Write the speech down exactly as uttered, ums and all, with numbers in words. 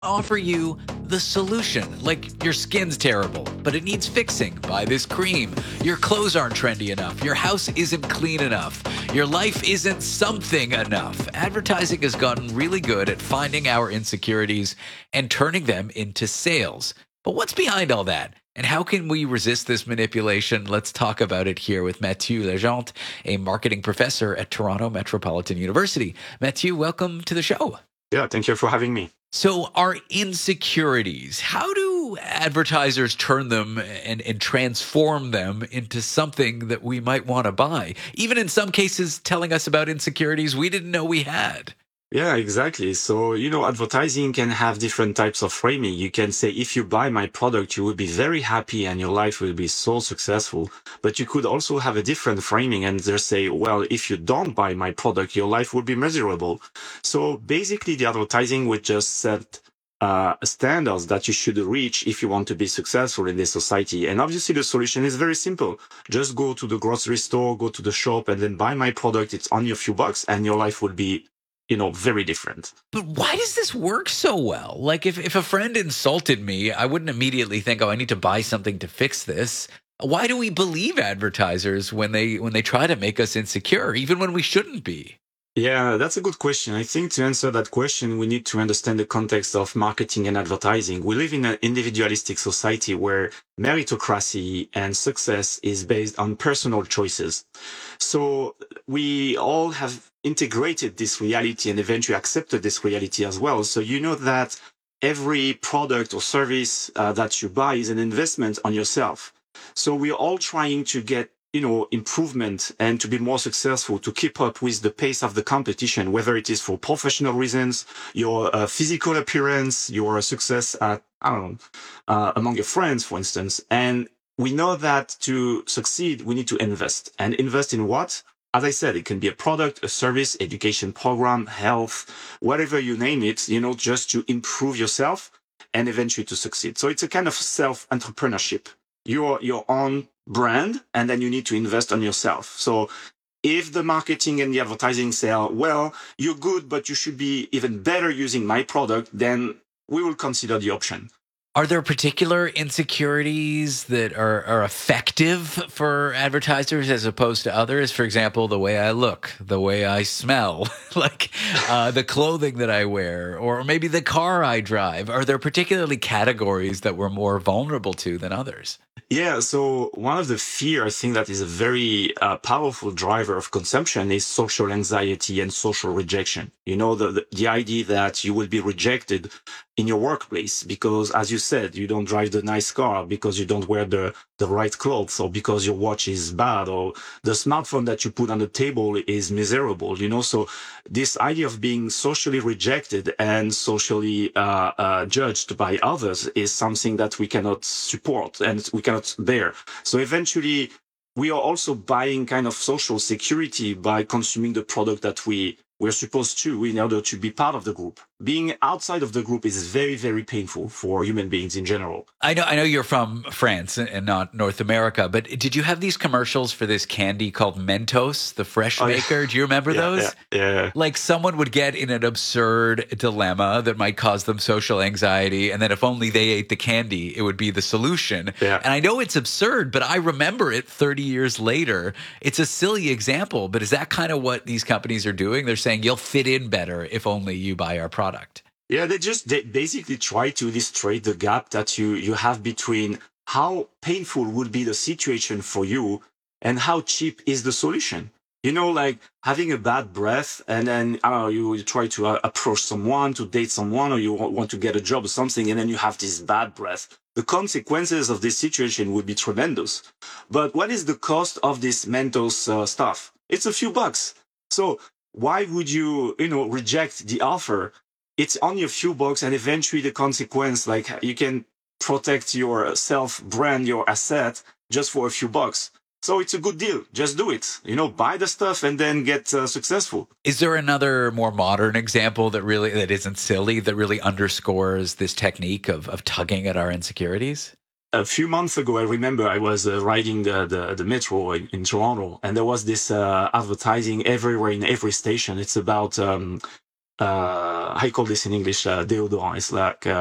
Offer you the solution. Like your skin's terrible, but it needs fixing. Buy this cream. Your clothes aren't trendy enough. Your house isn't clean enough. Your life isn't something enough. Advertising has gotten really good at finding our insecurities and turning them into sales. But what's behind all that? And how can we resist this manipulation? Let's talk about it here with Mathieu Legendre, a marketing professor at Toronto Metropolitan University. Mathieu, welcome to the show. Yeah, thank you for having me. So our insecurities, how do advertisers turn them and, and transform them into something that we might want to buy? Even in some cases, telling us about insecurities we didn't know we had. Yeah, exactly. So, you know, advertising can have different types of framing. You can say, if you buy my product, you will be very happy and your life will be so successful. But you could also have a different framing and they say, well, if you don't buy my product, your life will be miserable. So basically the advertising would just set uh, standards that you should reach if you want to be successful in this society. And obviously the solution is very simple. Just go to the grocery store, go to the shop and then buy my product. It's only a few bucks and your life will be you know, very different. But why does this work so well? Like if, if a friend insulted me, I wouldn't immediately think, oh, I need to buy something to fix this. Why do we believe advertisers when they when they try to make us insecure, even when we shouldn't be? Yeah, that's a good question. I think to answer that question, we need to understand the context of marketing and advertising. We live in an individualistic society where meritocracy and success is based on personal choices. So we all have integrated this reality and eventually accepted this reality as well. So you know that every product or service uh, that you buy is an investment on yourself. So we're all trying to get you know, improvement and to be more successful, to keep up with the pace of the competition, whether it is for professional reasons, your uh, physical appearance, your success at, I don't know, uh, among your friends, for instance. And we know that to succeed, we need to invest. And invest in what? As I said, it can be a product, a service, education program, health, whatever you name it, you know, just to improve yourself and eventually to succeed. So it's a kind of self-entrepreneurship. You're your own brand, and then you need to invest on yourself. So if the marketing and the advertising say, well, you're good, but you should be even better using my product, then we will consider the option. Are there particular insecurities that are, are effective for advertisers as opposed to others? For example, the way I look, the way I smell, like uh, the clothing that I wear, or maybe the car I drive. Are there particularly categories that we're more vulnerable to than others? Yeah, so one of the fear I think that is a very uh, powerful driver of consumption is social anxiety and social rejection. You know, the, the the idea that you will be rejected in your workplace because, as you said, you don't drive the nice car, because you don't wear the, the right clothes, or because your watch is bad, or the smartphone that you put on the table is miserable, you know? So this idea of being socially rejected and socially uh, uh, judged by others is something that we cannot support and we cannot bear. So eventually, we are also buying kind of social security by consuming the product that we we're supposed to in order to be part of the group. Being outside of the group is very, very painful for human beings in general. I know I know you're from France and not North America, but did you have these commercials for this candy called Mentos, the fresh Oh, yeah. maker? Do you remember Yeah, those? yeah, yeah. Like someone would get in an absurd dilemma that might cause them social anxiety, and then if only they ate the candy, it would be the solution. Yeah. And I know it's absurd, but I remember it thirty years later. It's a silly example, but is that kind of what these companies are doing? They're saying you'll fit in better if only you buy our product. Yeah, they just they basically try to illustrate the gap that you you have between how painful would be the situation for you and how cheap is the solution. You know, like having a bad breath, and then I don't know, you, you try to uh, approach someone, to date someone, or you want, want to get a job or something, and then you have this bad breath. The consequences of this situation would be tremendous. But what is the cost of this Mentos uh, stuff? It's a few bucks. So why would you, you know, reject the offer? It's only a few bucks, and eventually the consequence, like you can protect your self brand, your asset, just for a few bucks. So it's a good deal. Just do it. You know, buy the stuff and then get uh, successful. Is there another more modern example that really that isn't silly, that really underscores this technique of of tugging at our insecurities? A few months ago, I remember I was uh, riding the, the, the metro in, in Toronto, and there was this uh, advertising everywhere in every station. It's about um, uh, I call this in English uh, deodorant. It's like uh,